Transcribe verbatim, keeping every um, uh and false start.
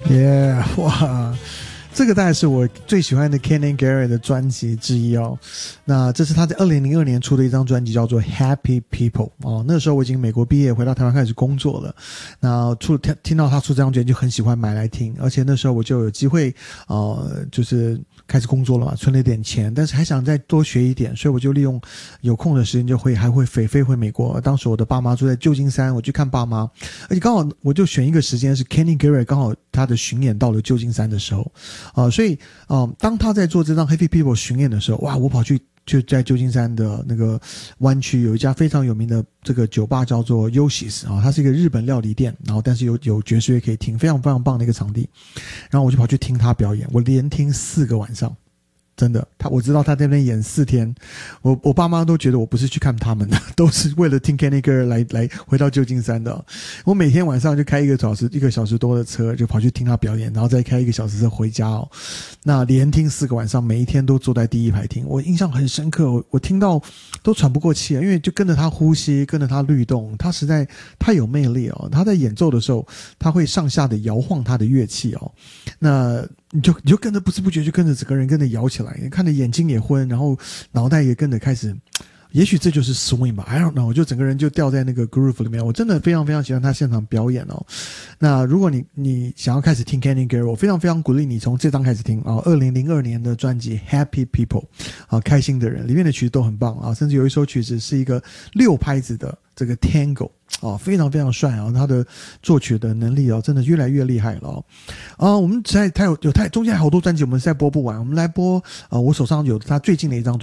耶、yeah, 哇！这个大概是我最喜欢的 Kenny Garrett 的专辑之一哦。那这是他在二零零二年出的一张专辑，叫做 Happy People 哦。那时候我已经美国毕业，回到台湾开始工作了。那出听听到他出这张专辑就很喜欢买来听，而且那时候我就有机会呃，就是开始工作了嘛，存了一点钱，但是还想再多学一点，所以我就利用有空的时间就会还会飞飞回美国。当时我的爸妈住在旧金山，我去看爸妈，而且刚好我就选一个时间是 Kenny Garrett 刚好他的巡演到了旧金山的时候。呃，所以，嗯、呃，当他在做这张 Happy People 巡演的时候，哇，我跑去就在旧金山的那个湾区有一家非常有名的这个酒吧叫做 Yoshi's 啊，它是一个日本料理店，然后但是有有爵士乐可以听，非常非常棒的一个场地。然后我就跑去听他表演，我连听四个晚上。真的，他我知道他在那边演四天，我我爸妈都觉得我不是去看他们的，都是为了听 Kenny Garrett 来来回到旧金山的。我每天晚上就开一个小时一个小时多的车，就跑去听他表演，然后再开一个小时车回家哦。那连听四个晚上，每一天都坐在第一排听，我印象很深刻，我我听到都喘不过气了，因为就跟着他呼吸，跟着他律动，他实在太有魅力哦。他在演奏的时候，他会上下的摇晃他的乐器哦，那。你就你就跟着不知不觉就跟着整个人跟着摇起来，你看着眼睛也昏，然后脑袋也跟着开始，也许这就是 swing 吧 ，I don't know， 就整个人就掉在那个 groove 里面。我真的非常非常喜欢他现场表演哦。那如果你你想要开始听 Kenny Garrett， 我非常非常鼓励你从这张开始听啊，二零零二年的专辑 Happy People 啊，开心的人里面的曲子都很棒啊，甚至有一首曲子是一个六拍子的这个 Tango。哦，非常非常帅啊！他的作曲的能力哦，真的越来越厉害了哦。啊，我们在他有有太中间好多专辑，我们实在播不完，我们来播呃，我手上有他最近的一张专辑。